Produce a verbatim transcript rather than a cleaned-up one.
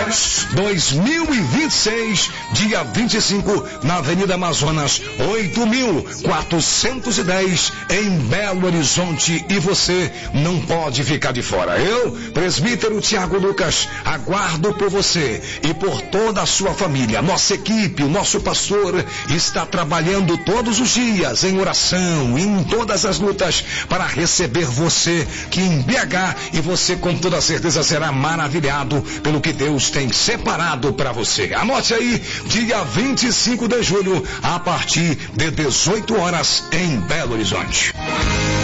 Lutas dois mil e vinte e seis, dia vinte e cinco, na Avenida Amazonas, oito mil quatrocentos e dez, em Belo Horizonte, e você não pode ficar de fora. Eu, presbítero Tiago Lucas, aguardo por você e por toda a sua família. Nossa equipe, o nosso pastor, está trabalhando todos os dias em oração, em todas as lutas, para receber você que em B H, e você com toda certeza será maravilhado pelo que Deus tem separado para você. Anote aí, dia vinte e cinco de julho, a partir de dezoito horas, em Belo Horizonte.